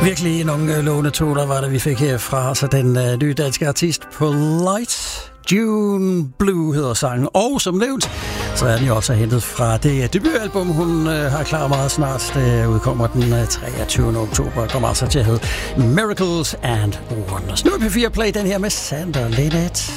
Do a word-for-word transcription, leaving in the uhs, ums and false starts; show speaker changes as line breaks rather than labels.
Virkelig nogle lovende toner var det, vi fik her fra så den uh, nye danske artist Polite. June Blue hedder sangen, og som nævnt, så er den jo også hentet fra det debutalbum, hun uh, har klar meget snart. Det udkommer den uh, treogtyvende oktober, kommer altså til at hedde Miracles and Wonders. Nu er P fire Play den her med Sander Linnet.